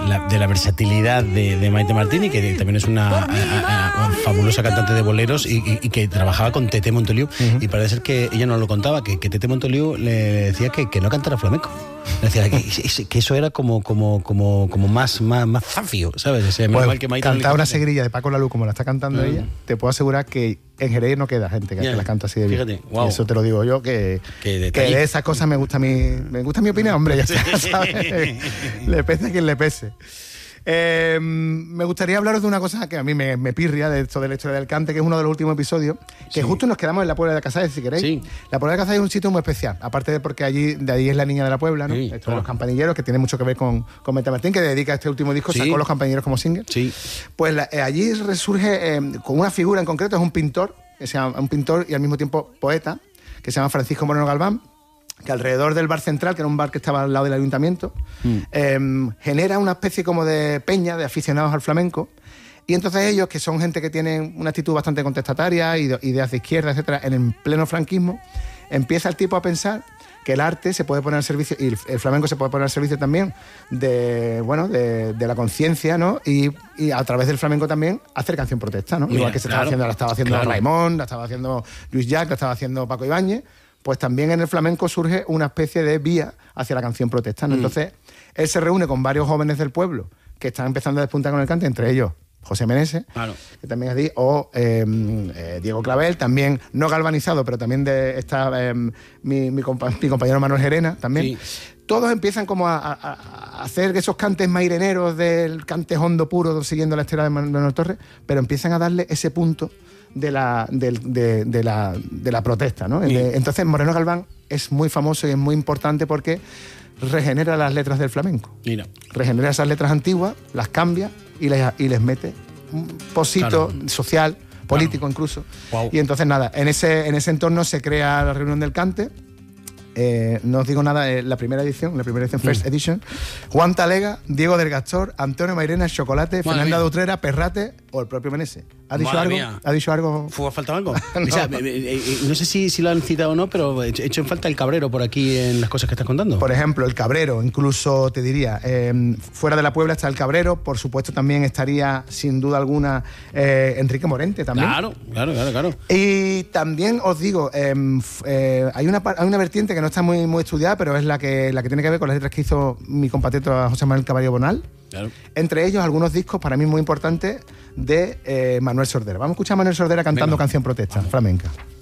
de la versatilidad de Maite Martini, que también es una fabulosa cantante de boleros y que trabajaba con Tete Montoliu. Y parece ser que ella nos lo contaba, que Tete Montoliu le decía que no cantara flamenco. Le decía que eso era como más zafio, ¿sabes? Pues, que cantar una seguirilla de Paco Lalú como la está cantando ella, te puedo asegurar que en Jerez no queda gente que la canta así de bien. Fíjate, wow. Eso te lo digo yo, que de esas cosas me gusta mi opinión, hombre, ya está, ¿sabes? Le pese a quien le pese. Me gustaría hablaros de una cosa que a mí me pirria de esto de la historia del cante, que es uno de los últimos episodios, que justo nos quedamos en la Puebla de Casares, si queréis. Sí. La Puebla de Casares es un sitio muy especial, aparte de porque de ahí es la niña de la Puebla, ¿no? Sí, esto de los campanilleros, que tiene mucho que ver con Maite Martín, que dedica este último disco, sacó Los Campanilleros como single. Sí. Pues allí resurge con una figura en concreto, es un pintor, un pintor y al mismo tiempo poeta, que se llama Francisco Moreno Galván, que alrededor del bar central, que era un bar que estaba al lado del ayuntamiento, genera una especie como de peña de aficionados al flamenco. Y entonces ellos, que son gente que tienen una actitud bastante contestataria, ideas de izquierda, etcétera, en el pleno franquismo, empieza el tipo a pensar que el arte se puede poner al servicio, y el flamenco se puede poner al servicio también de la conciencia, ¿no? Y a través del flamenco también hacer canción protesta, ¿no? Mira, igual que la estaba haciendo Raimón, la estaba haciendo Luis Llach, la estaba haciendo Paco Ibáñez. Pues también en el flamenco surge una especie de vía hacia la canción protesta, ¿no? Entonces, él se reúne con varios jóvenes del pueblo que están empezando a despuntar con el cante, entre ellos José Meneses, que también es de, o Diego Clavel, también no galvanizado, pero también está mi compañero Manuel Gerena, también. Sí. Todos empiezan como a hacer esos cantes maireneros del cante hondo puro, siguiendo la estela de Manuel Torres, pero empiezan a darle ese punto de la protesta, ¿no? Sí. Entonces Moreno Galván es muy famoso y es muy importante porque regenera las letras del flamenco. Mira. Regenera esas letras antiguas, las cambia y les mete un pocito social, político incluso. Wow. Y entonces nada, en ese entorno se crea la reunión del cante. No os digo nada, la primera edición, First Edition, Juan Talega, Diego del Gastor, Antonio Mairena, Chocolate, Fernanda Dutrera, Perrate o el propio Meneses. ¿Ha dicho algo? ¿Ha dicho algo? ¿Ha faltado algo? No. O sea, no sé si lo han citado o no, pero he hecho en falta el Cabrero por aquí en las cosas que estás contando. Por ejemplo, el Cabrero, incluso te diría, fuera de la Puebla está el Cabrero, por supuesto también estaría, sin duda alguna, Enrique Morente también. Claro. Y también os digo, hay una vertiente que no está muy estudiada, pero es la que tiene que ver con las letras que hizo mi compatriota José Manuel Caballo Bonal. Claro. Entre ellos algunos discos para mí muy importantes de Manuel Sordera. Vamos a escuchar a Manuel Sordera cantando Canción Protesta, flamenca.